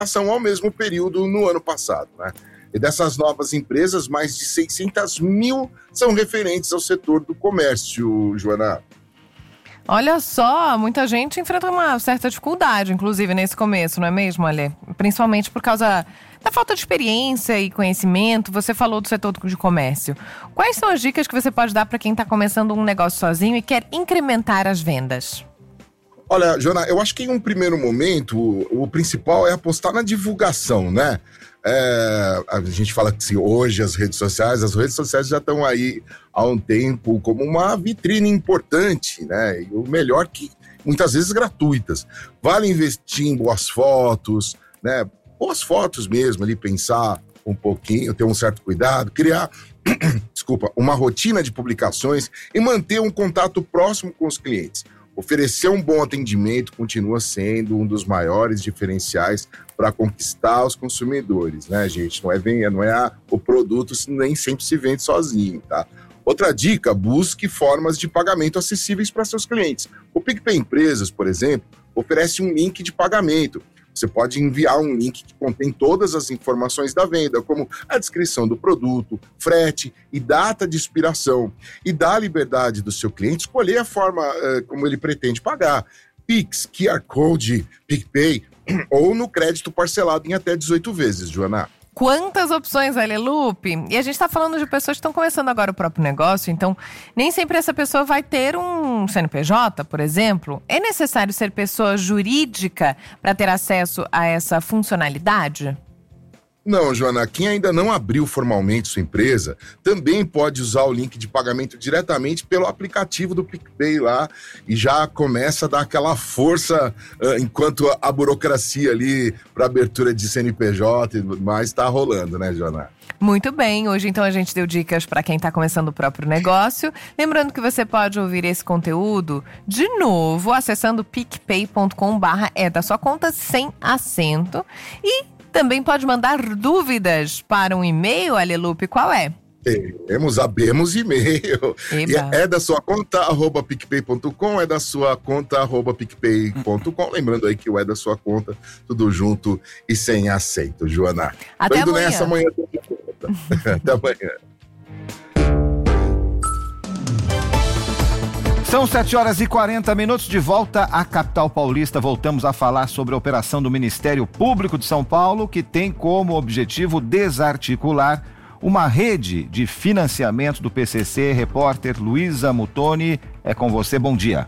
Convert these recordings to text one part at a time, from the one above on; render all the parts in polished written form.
relação ao mesmo período no ano passado, né? E dessas novas empresas, mais de 600 mil são referentes ao setor do comércio, Joana. Olha só, muita gente enfrenta uma certa dificuldade, inclusive nesse começo, não é mesmo, Ale? Principalmente por causa da falta de experiência e conhecimento. Você falou do setor de comércio. Quais são as dicas que você pode dar para quem está começando um negócio sozinho e quer incrementar as vendas? Olha, Joana, eu acho que em um primeiro momento o principal é apostar na divulgação, né? A gente fala que hoje as redes sociais já estão aí há um tempo como uma vitrine importante, né? E o melhor que muitas vezes gratuitas. Vale investir em boas fotos, né? Boas fotos mesmo, ali pensar um pouquinho, ter um certo cuidado, criar, uma rotina de publicações e manter um contato próximo com os clientes. Oferecer um bom atendimento continua sendo um dos maiores diferenciais para conquistar os consumidores, né, gente? Não é o produto nem sempre se vende sozinho, tá? Outra dica, busque formas de pagamento acessíveis para seus clientes. O PicPay Empresas, por exemplo, oferece um link de pagamento. Você pode enviar um link que contém todas as informações da venda, como a descrição do produto, frete e data de expiração. E dá a liberdade do seu cliente escolher a forma como ele pretende pagar. Pix, QR Code, PicPay ou no crédito parcelado em até 18 vezes, Joana. Quantas opções, Alelupe! E a gente está falando de pessoas que estão começando agora o próprio negócio, então nem sempre essa pessoa vai ter um CNPJ, por exemplo. É necessário ser pessoa jurídica para ter acesso a essa funcionalidade? Não, Joana, quem ainda não abriu formalmente sua empresa também pode usar o link de pagamento diretamente pelo aplicativo do PicPay lá e já começa a dar aquela força enquanto a burocracia ali para abertura de CNPJ e tudo mais está rolando, né, Joana? Muito bem, hoje então a gente deu dicas para quem está começando o próprio negócio. Lembrando que você pode ouvir esse conteúdo de novo acessando picpay.com/é da sua conta sem acento e também pode mandar dúvidas para um e-mail, Alelupe, qual é? Abemos e-mail. E é da sua conta, @picpay.com, é da sua conta, @picpay.com. Lembrando aí que o é da sua conta, tudo junto e sem acento, Joana. Até tô indo amanhã. Nessa amanhã. Até amanhã. São 7h40, de volta à capital paulista. Voltamos a falar sobre a operação do Ministério Público de São Paulo, que tem como objetivo desarticular uma rede de financiamento do PCC. Repórter Luísa Mutoni, é com você, bom dia.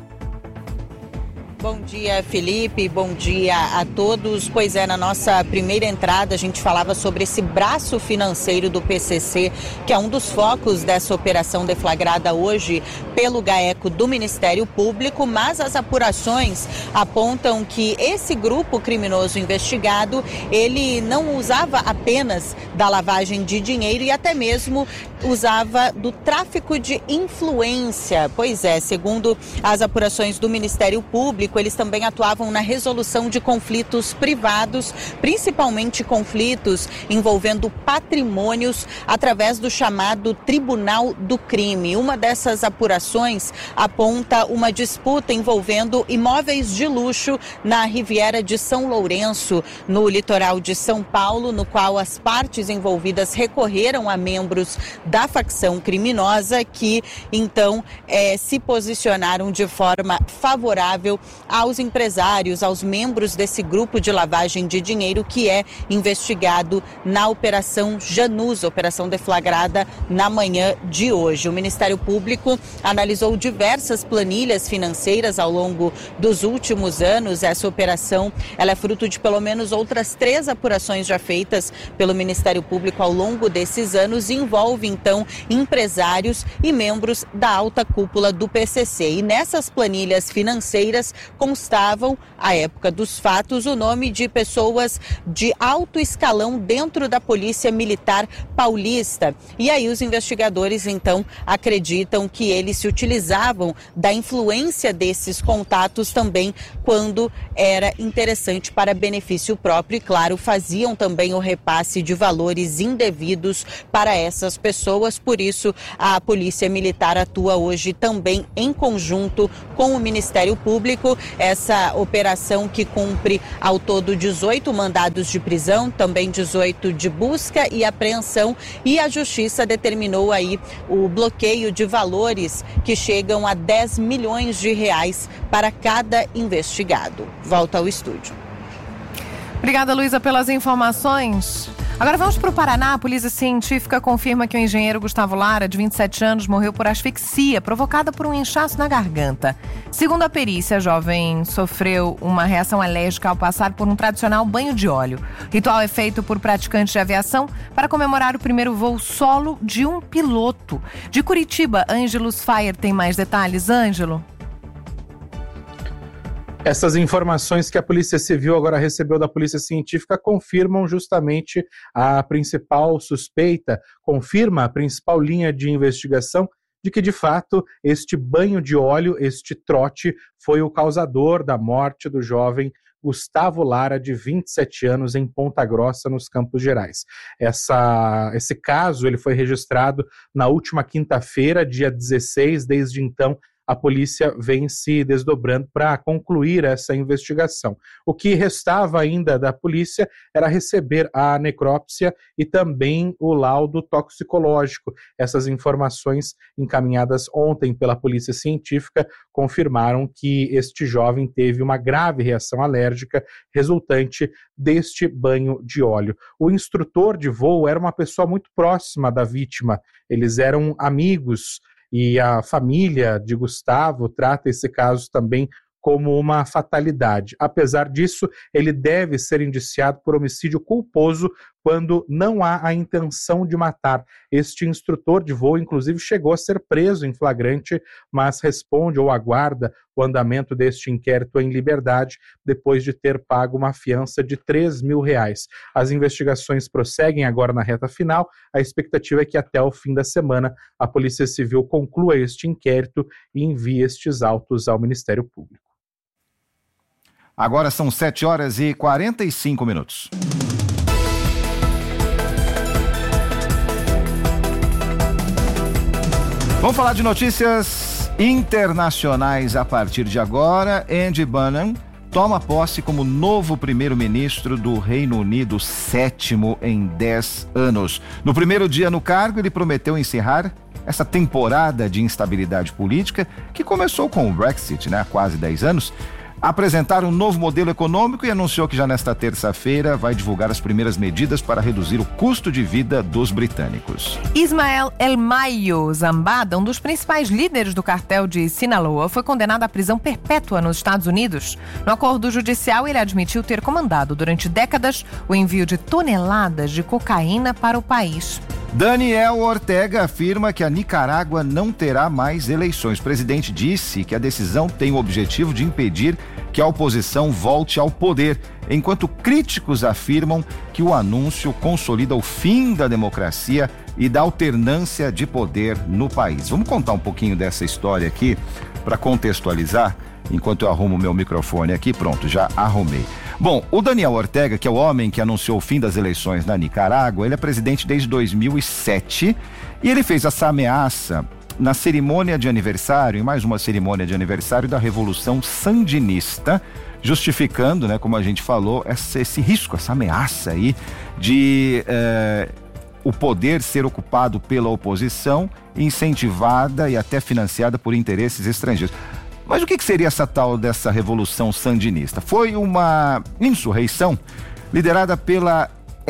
Bom dia, Felipe, bom dia a todos. Pois é, na nossa primeira entrada a gente falava sobre esse braço financeiro do PCC, que é um dos focos dessa operação deflagrada hoje pelo GAECO do Ministério Público, mas as apurações apontam que esse grupo criminoso investigado, ele não usava apenas da lavagem de dinheiro e até mesmo usava do tráfico de influência. Pois é, segundo as apurações do Ministério Público, eles também atuavam na resolução de conflitos privados, principalmente conflitos envolvendo patrimônios, através do chamado Tribunal do Crime. Uma dessas apurações aponta uma disputa envolvendo imóveis de luxo na Riviera de São Lourenço, no litoral de São Paulo, no qual as partes envolvidas recorreram a membros da facção criminosa que, então, se posicionaram de forma favorável aos empresários, aos membros desse grupo de lavagem de dinheiro que é investigado na Operação Janus, operação deflagrada na manhã de hoje. O Ministério Público analisou diversas planilhas financeiras ao longo dos últimos anos. Essa operação, ela é fruto de pelo menos outras 3 apurações já feitas pelo Ministério Público ao longo desses anos e envolve, então, empresários e membros da alta cúpula do PCC. E nessas planilhas financeiras constavam, à época dos fatos, o nome de pessoas de alto escalão dentro da Polícia Militar Paulista. E aí os investigadores, então, acreditam que eles se utilizavam da influência desses contatos também quando era interessante para benefício próprio e, claro, faziam também o repasse de valores indevidos para essas pessoas. Por isso, a Polícia Militar atua hoje também em conjunto com o Ministério Público Público. Essa operação que cumpre ao todo 18 mandados de prisão, também 18 de busca e apreensão, e a Justiça determinou aí o bloqueio de valores que chegam a 10 milhões de reais para cada investigado. Volta ao estúdio. Obrigada, Luísa, pelas informações. Agora vamos para o Paraná. A polícia científica confirma que o engenheiro Gustavo Lara, de 27 anos, morreu por asfixia provocada por um inchaço na garganta. Segundo a perícia, a jovem sofreu uma reação alérgica ao passar por um tradicional banho de óleo. O ritual é feito por praticantes de aviação para comemorar o primeiro voo solo de um piloto. De Curitiba, Ângelo Fire tem mais detalhes. Ângelo. Essas informações que a Polícia Civil agora recebeu da Polícia Científica confirmam justamente a principal suspeita, confirma a principal linha de investigação de que, de fato, este banho de óleo, este trote, foi o causador da morte do jovem Gustavo Lara, de 27 anos, em Ponta Grossa, nos Campos Gerais. Esse caso ele foi registrado na última quinta-feira, dia 16, desde então, a polícia vem se desdobrando para concluir essa investigação. O que restava ainda da polícia era receber a necrópsia e também o laudo toxicológico. Essas informações encaminhadas ontem pela Polícia Científica confirmaram que este jovem teve uma grave reação alérgica resultante deste banho de óleo. O instrutor de voo era uma pessoa muito próxima da vítima, eles eram amigos, e a família de Gustavo trata esse caso também como uma fatalidade. Apesar disso, ele deve ser indiciado por homicídio culposo quando não há a intenção de matar. Este instrutor de voo, inclusive, chegou a ser preso em flagrante, mas responde ou aguarda o andamento deste inquérito em liberdade, depois de ter pago uma fiança de R$3 mil. As investigações prosseguem agora na reta final. A expectativa é que até o fim da semana a Polícia Civil conclua este inquérito e envie estes autos ao Ministério Público. Agora são 7h45. Vamos falar de notícias internacionais a partir de agora. Andy Burnham toma posse como novo primeiro-ministro do Reino Unido, 7º em 10 anos. No primeiro dia no cargo, ele prometeu encerrar essa temporada de instabilidade política que começou com o Brexit, há quase 10 anos. Apresentar um novo modelo econômico e anunciou que já nesta terça-feira vai divulgar as primeiras medidas para reduzir o custo de vida dos britânicos. Ismael El Mayo Zambada, um dos principais líderes do cartel de Sinaloa, foi condenado à prisão perpétua nos Estados Unidos. No acordo judicial, ele admitiu ter comandado durante décadas o envio de toneladas de cocaína para o país. Daniel Ortega afirma que a Nicarágua não terá mais eleições. O presidente disse que a decisão tem o objetivo de impedir que a oposição volte ao poder, enquanto críticos afirmam que o anúncio consolida o fim da democracia e da alternância de poder no país. Vamos contar um pouquinho dessa história aqui para contextualizar, enquanto eu arrumo meu microfone aqui. Pronto, já arrumei. Bom, o Daniel Ortega, que é o homem que anunciou o fim das eleições na Nicarágua, ele é presidente desde 2007 e ele fez essa ameaça na cerimônia de aniversário, em mais uma cerimônia de aniversário da Revolução Sandinista, justificando, como a gente falou, esse risco, essa ameaça aí de o poder ser ocupado pela oposição, incentivada e até financiada por interesses estrangeiros. Mas o que seria essa tal dessa Revolução Sandinista? Foi uma insurreição liderada pela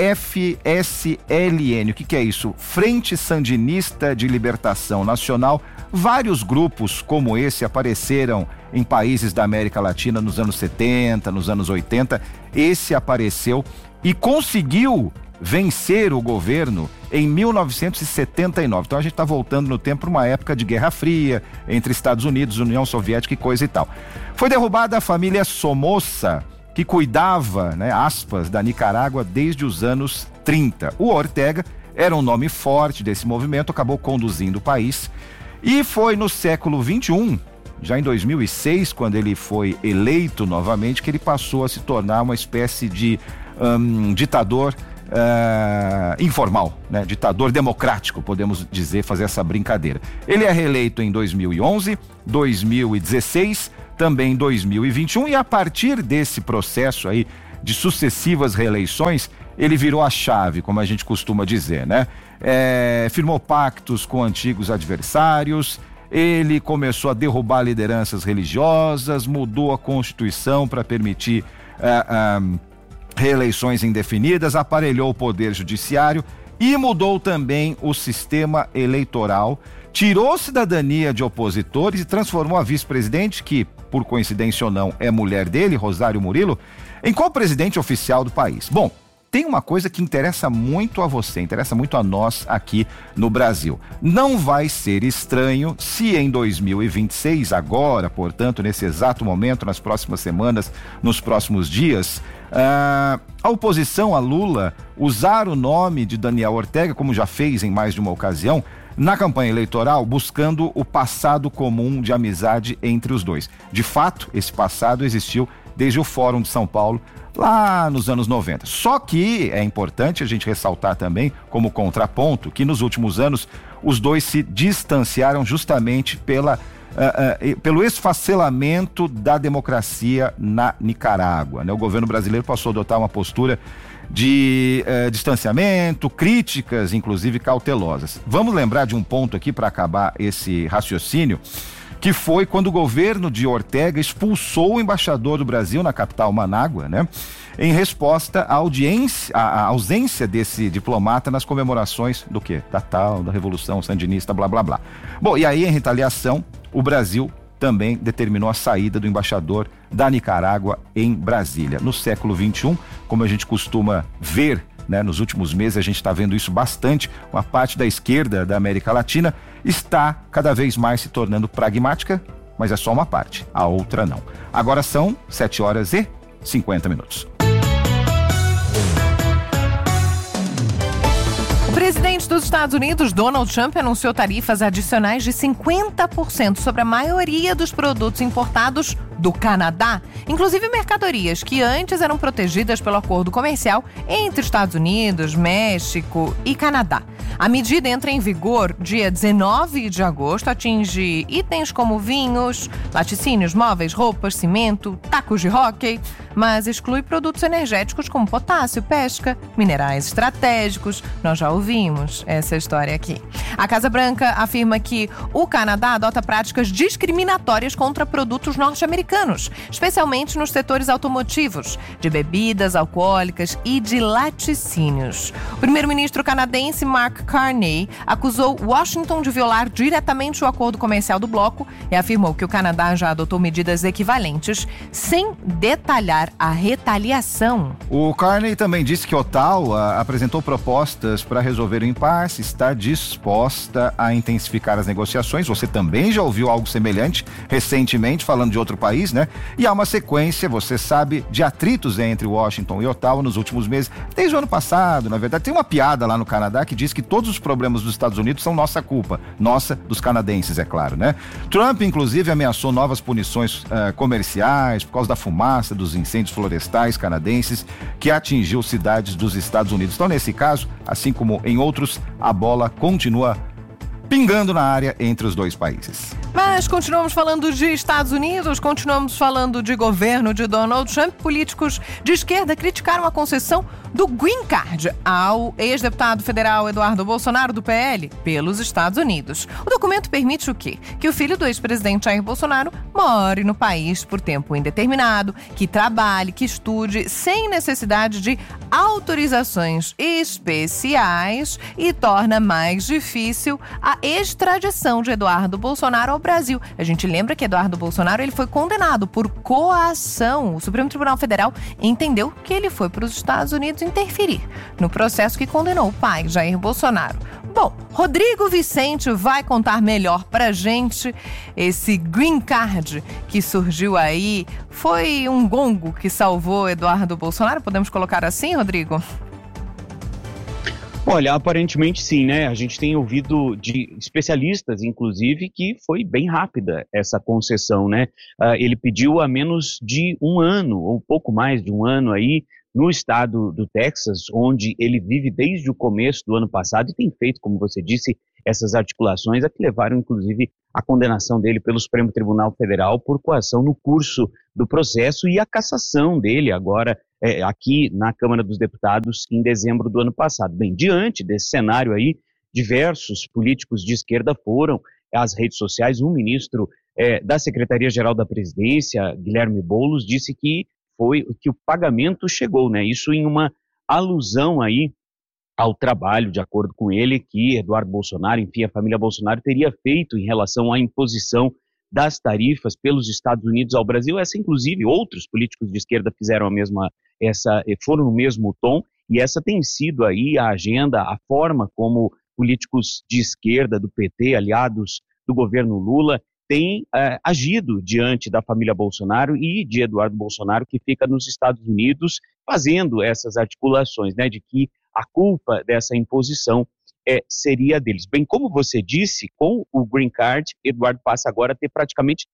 FSLN. O que é isso? Frente Sandinista de Libertação Nacional. Vários grupos como esse apareceram em países da América Latina nos anos 70, nos anos 80. Esse apareceu e conseguiu vencer o governo em 1979. Então a gente está voltando no tempo para uma época de Guerra Fria entre Estados Unidos, União Soviética e coisa e tal. Foi derrubada a família Somoza, que cuidava, aspas, da Nicarágua desde os anos 30. O Ortega era um nome forte desse movimento, acabou conduzindo o país e foi no século XXI, já em 2006, quando ele foi eleito novamente, que ele passou a se tornar uma espécie de ditador informal, né? Ditador democrático, podemos dizer, fazer essa brincadeira. Ele é reeleito em 2011, 2016, também em 2021, e a partir desse processo aí de sucessivas reeleições, ele virou a chave, como a gente costuma dizer, né? Firmou pactos com antigos adversários, ele começou a derrubar lideranças religiosas, mudou a Constituição para permitir reeleições indefinidas, aparelhou o poder judiciário e mudou também o sistema eleitoral, tirou cidadania de opositores e transformou a vice-presidente, que, por coincidência ou não, é mulher dele, Rosário Murillo, em co-presidente oficial do país. Bom, tem uma coisa que interessa muito a você, interessa muito a nós aqui no Brasil. Não vai ser estranho se em 2026, agora, portanto, nesse exato momento, nas próximas semanas, nos próximos dias, a oposição a Lula usar o nome de Daniel Ortega, como já fez em mais de uma ocasião, na campanha eleitoral, buscando o passado comum de amizade entre os dois. De fato, esse passado existiu desde o Fórum de São Paulo, lá nos anos 90. Só que é importante a gente ressaltar também, como contraponto, que nos últimos anos os dois se distanciaram justamente pelo esfacelamento da democracia na Nicarágua, né? O governo brasileiro passou a adotar uma postura de distanciamento, críticas, inclusive cautelosas. Vamos lembrar de um ponto aqui para acabar esse raciocínio, que foi quando o governo de Ortega expulsou o embaixador do Brasil na capital, Manágua, né? Em resposta à ausência desse diplomata nas comemorações do quê? Da Revolução Sandinista, blá, blá, blá. Bom, e aí, em retaliação, o Brasil também determinou a saída do embaixador da Nicarágua em Brasília. No século XXI, como a gente costuma ver, né, nos últimos meses a gente está vendo isso bastante, uma parte da esquerda da América Latina está cada vez mais se tornando pragmática, mas é só uma parte, a outra não. Agora são 7h50. O presidente dos Estados Unidos, Donald Trump, anunciou tarifas adicionais de 50% sobre a maioria dos produtos importados do Canadá, inclusive mercadorias que antes eram protegidas pelo acordo comercial entre Estados Unidos, México e Canadá. A medida entra em vigor dia 19 de agosto, atinge itens como vinhos, laticínios, móveis, roupas, cimento, tacos de hóquei, mas exclui produtos energéticos como potássio, pesca, minerais estratégicos. Nós já ouvimos essa história aqui. A Casa Branca afirma que o Canadá adota práticas discriminatórias contra produtos norte-americanos, especialmente nos setores automotivos, de bebidas alcoólicas e de laticínios. O primeiro-ministro canadense Mark Carney acusou Washington de violar diretamente o acordo comercial do bloco e afirmou que o Canadá já adotou medidas equivalentes, sem detalhar a retaliação. O Carney também disse que Ottawa apresentou propostas para resolver o impasse, está disposta a intensificar as negociações. Você também já ouviu algo semelhante recentemente, falando de outro país, né? E há uma sequência, você sabe, de atritos entre Washington e Ottawa nos últimos meses, desde o ano passado, na verdade. Tem uma piada lá no Canadá que diz que todos os problemas dos Estados Unidos são nossa culpa, nossa, dos canadenses, é claro, né? Trump, inclusive, ameaçou novas punições comerciais por causa da fumaça dos incêndios florestais canadenses que atingiu cidades dos Estados Unidos. Então, nesse caso, assim como em outros, a bola continua pingando na área entre os dois países. Mas continuamos falando de Estados Unidos, continuamos falando de governo de Donald Trump. Políticos de esquerda criticaram a concessão do Green Card ao ex-deputado federal Eduardo Bolsonaro, do PL, pelos Estados Unidos. O documento permite o quê? Que o filho do ex-presidente Jair Bolsonaro more no país por tempo indeterminado, que trabalhe, que estude, sem necessidade de autorizações especiais, e torna mais difícil a extradição de Eduardo Bolsonaro ao Brasil. A gente lembra que Eduardo Bolsonaro ele foi condenado por coação. O Supremo Tribunal Federal entendeu que ele foi para os Estados Unidos interferir no processo que condenou o pai, Jair Bolsonaro. Bom, Rodrigo Vicente vai contar melhor pra gente esse Green Card que surgiu aí. Foi um gongo que salvou Eduardo Bolsonaro? Podemos colocar assim, Rodrigo? Olha, aparentemente sim, né? A gente tem ouvido de especialistas, inclusive, que foi bem rápida essa concessão, né? Ele pediu a menos de um ano, ou pouco mais de um ano aí, no estado do Texas, onde ele vive desde o começo do ano passado e tem feito, como você disse, essas articulações a que levaram, inclusive, a condenação dele pelo Supremo Tribunal Federal por coação no curso do processo e a cassação dele agora aqui na Câmara dos Deputados em dezembro do ano passado. Bem, diante desse cenário aí, diversos políticos de esquerda foram às redes sociais. Um ministro da Secretaria-Geral da Presidência, Guilherme Boulos, disse que o pagamento chegou, né? Isso em uma alusão aí ao trabalho, de acordo com ele, que Eduardo Bolsonaro, enfim, a família Bolsonaro teria feito em relação à imposição das tarifas pelos Estados Unidos ao Brasil. Essa, inclusive, outros políticos de esquerda fizeram foram no mesmo tom, e essa tem sido aí a agenda, a forma como políticos de esquerda, do PT, aliados do governo Lula, têm agido diante da família Bolsonaro e de Eduardo Bolsonaro, que fica nos Estados Unidos, fazendo essas articulações, né, de que a culpa dessa imposição seria deles. Bem, como você disse, com o Green Card, Eduardo passa agora a ter praticamente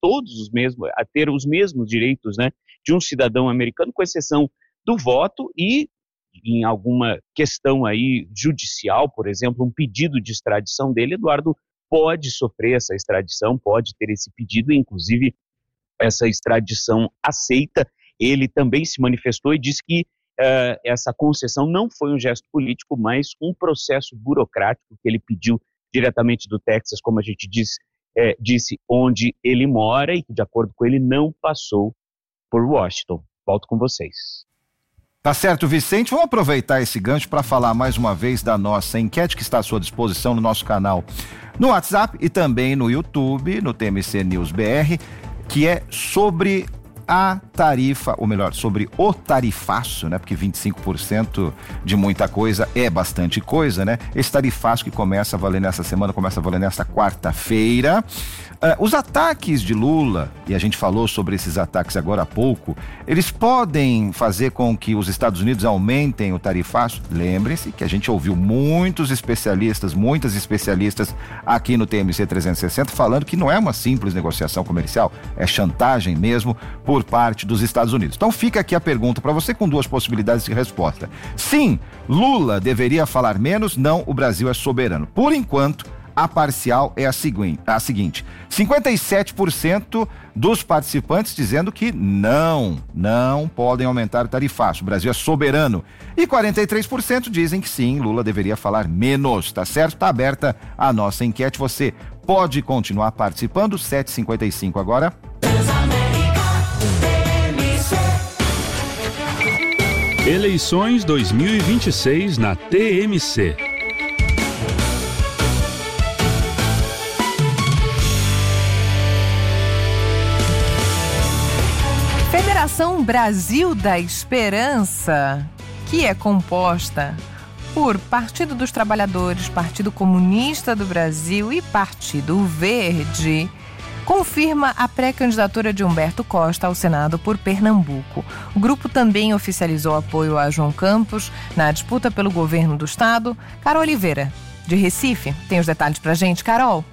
a ter os mesmos direitos, né, de um cidadão americano, com exceção do voto e, em alguma questão aí judicial, por exemplo, um pedido de extradição dele, Eduardo pode sofrer essa extradição, pode ter esse pedido, inclusive essa extradição aceita. Ele também se manifestou e disse que essa concessão não foi um gesto político, mas um processo burocrático que ele pediu diretamente do Texas, como a gente disse, onde ele mora, e que, de acordo com ele, não passou por Washington. Volto com vocês. Tá certo, Vicente. Vamos aproveitar esse gancho para falar mais uma vez da nossa enquete que está à sua disposição no nosso canal no WhatsApp e também no YouTube, no TMC News BR, que é sobre a tarifa, ou melhor, sobre o tarifaço, né? Porque 25% de muita coisa é bastante coisa, né? Esse tarifaço que começa a valer nessa semana, começa a valer nessa quarta-feira. Os ataques de Lula, e a gente falou sobre esses ataques agora há pouco, eles podem fazer com que os Estados Unidos aumentem o tarifaço? Lembrem-se que a gente ouviu muitas especialistas aqui no TMC 360 falando que não é uma simples negociação comercial, é chantagem mesmo por parte dos Estados Unidos. Então fica aqui a pergunta para você com duas possibilidades de resposta. Sim, Lula deveria falar menos, não, o Brasil é soberano. Por enquanto, a parcial é a seguinte: 57% dos participantes dizendo que não podem aumentar o tarifaço, o Brasil é soberano, e 43% dizem que sim, Lula deveria falar menos, tá certo? Tá aberta a nossa enquete, você pode continuar participando. 7h55 agora. Eleições 2026 na TMC. Federação Brasil da Esperança, que é composta por Partido dos Trabalhadores, Partido Comunista do Brasil e Partido Verde, confirma a pré-candidatura de Humberto Costa ao Senado por Pernambuco. O grupo também oficializou apoio a João Campos na disputa pelo governo do estado. Carol Oliveira, de Recife, tem os detalhes pra gente. Carol.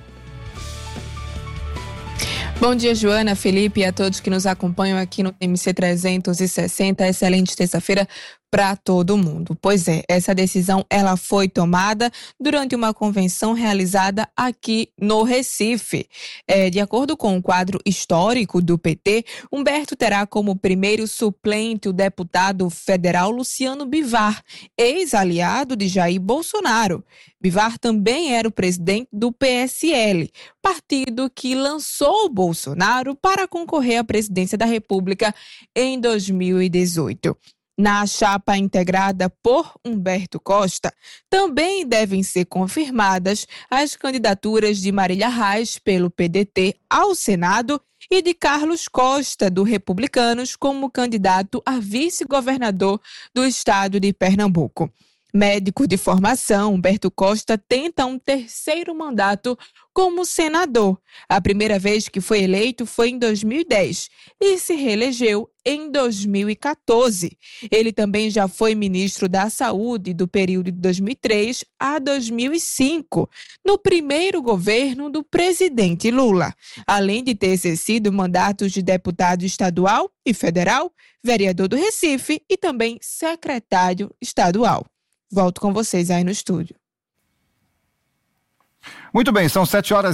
Bom dia, Joana, Felipe e a todos que nos acompanham aqui no TMC 360. Excelente terça-feira para todo mundo. Pois é, essa decisão ela foi tomada durante uma convenção realizada aqui no Recife. De acordo com o quadro histórico do PT, Humberto terá como primeiro suplente o deputado federal Luciano Bivar, ex-aliado de Jair Bolsonaro. Bivar também era o presidente do PSL, partido que lançou Bolsonaro para concorrer à presidência da República em 2018. Na chapa integrada por Humberto Costa, também devem ser confirmadas as candidaturas de Marília Reis, pelo PDT, ao Senado e de Carlos Costa, do Republicanos, como candidato a vice-governador do estado de Pernambuco. Médico de formação, Humberto Costa tenta um terceiro mandato como senador. A primeira vez que foi eleito foi em 2010 e se reelegeu em 2014. Ele também já foi ministro da Saúde do período de 2003 a 2005, no primeiro governo do presidente Lula, além de ter exercido mandatos de deputado estadual e federal, vereador do Recife e também secretário estadual. Volto com vocês aí no estúdio. Muito bem, são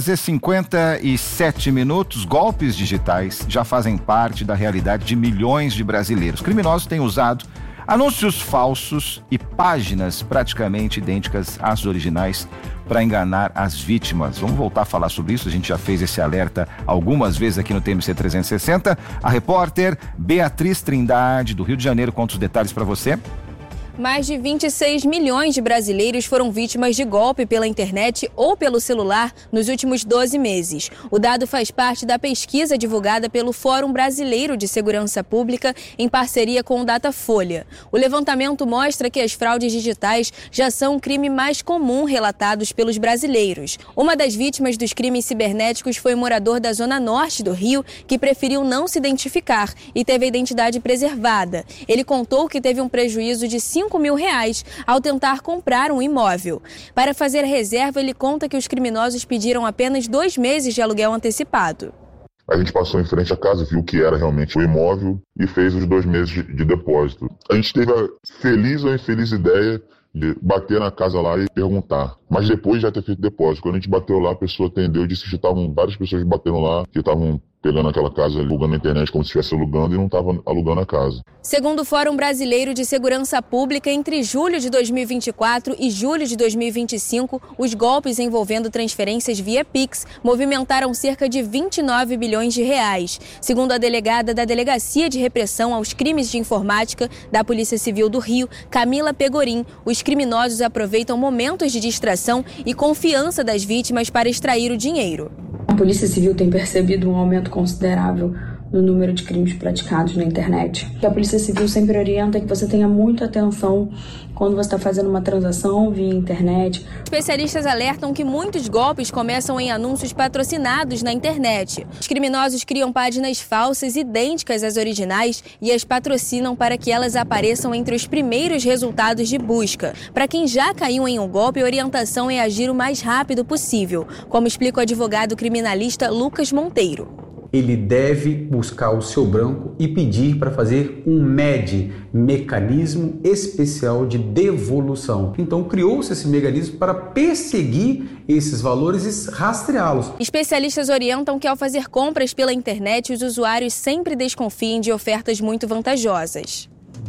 7h57. Golpes digitais já fazem parte da realidade de milhões de brasileiros. Criminosos têm usado anúncios falsos e páginas praticamente idênticas às originais para enganar as vítimas. Vamos voltar a falar sobre isso, a gente já fez esse alerta algumas vezes aqui no TMC 360. A repórter Beatriz Trindade, do Rio de Janeiro, conta os detalhes para você. Mais de 26 milhões de brasileiros foram vítimas de golpe pela internet ou pelo celular nos últimos 12 meses. O dado faz parte da pesquisa divulgada pelo Fórum Brasileiro de Segurança Pública em parceria com o Datafolha. O levantamento mostra que as fraudes digitais já são um crime mais comum relatados pelos brasileiros. Uma das vítimas dos crimes cibernéticos foi um morador da Zona Norte do Rio que preferiu não se identificar e teve a identidade preservada. Ele contou que teve um prejuízo de R$5 mil ao tentar comprar um imóvel. Para fazer a reserva, ele conta que os criminosos pediram apenas 2 meses de aluguel antecipado. A gente passou em frente à casa, viu que era realmente o imóvel e fez os 2 meses de depósito. A gente teve a feliz ou infeliz ideia de bater na casa lá e perguntar. Mas depois de já ter feito depósito, quando a gente bateu lá, a pessoa atendeu e disse que estavam várias pessoas batendo lá, que estavam pegando aquela casa, alugando na internet como se estivesse alugando e não estavam alugando a casa. Segundo o Fórum Brasileiro de Segurança Pública, entre julho de 2024 e julho de 2025, os golpes envolvendo transferências via Pix movimentaram cerca de 29 bilhões de reais. Segundo a delegada da Delegacia de Repressão aos Crimes de Informática da Polícia Civil do Rio, Camila Pegorim, os criminosos aproveitam momentos de distração e confiança das vítimas para extrair o dinheiro. A Polícia Civil tem percebido um aumento considerável no número de crimes praticados na internet. A Polícia Civil sempre orienta que você tenha muita atenção quando você está fazendo uma transação via internet. Especialistas alertam que muitos golpes começam em anúncios patrocinados na internet. Os criminosos criam páginas falsas idênticas às originais e as patrocinam para que elas apareçam entre os primeiros resultados de busca. Para quem já caiu em um golpe, a orientação é agir o mais rápido possível, como explica o advogado criminalista Lucas Monteiro. Ele deve buscar o seu banco e pedir para fazer um MED, mecanismo especial de devolução. Então criou-se esse mecanismo para perseguir esses valores e rastreá-los. Especialistas orientam que ao fazer compras pela internet, os usuários sempre desconfiem de ofertas muito vantajosas.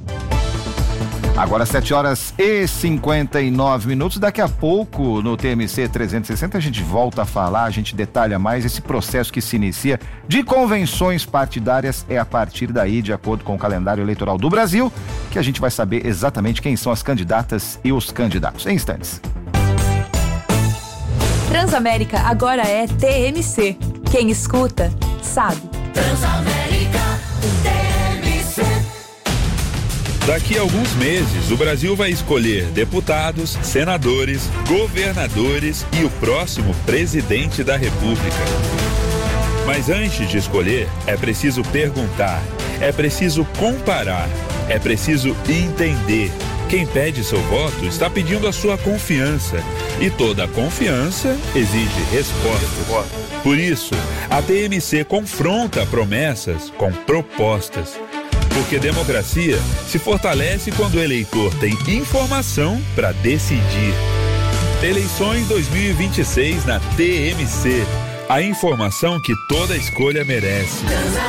Agora 7h59. Daqui a pouco no TMC 360 a gente volta a falar, a gente detalha mais esse processo que se inicia de convenções partidárias. É a partir daí, de acordo com o calendário eleitoral do Brasil, que a gente vai saber exatamente quem são as candidatas e os candidatos. Em instantes. Transamérica agora é TMC. Quem escuta, sabe. Transamérica TMC. Daqui a alguns meses, o Brasil vai escolher deputados, senadores, governadores e o próximo presidente da República. Mas antes de escolher, é preciso perguntar, é preciso comparar, é preciso entender. Quem pede seu voto está pedindo a sua confiança. E toda confiança exige resposta. Por isso, a TMC confronta promessas com propostas. Porque democracia se fortalece quando o eleitor tem informação para decidir. Eleições 2026 na TMC. A informação que toda escolha merece.